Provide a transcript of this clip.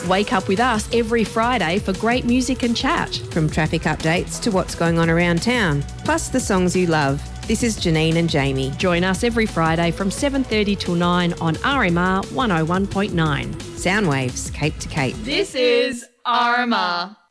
Wake up with us every Friday for great music and chat. From traffic updates to what's going on around town, plus the songs you love. This is Janine and Jamie. Join us every Friday from 7:30 till 9 on RMR 101.9. Sound waves, cape to cape. This is RMR.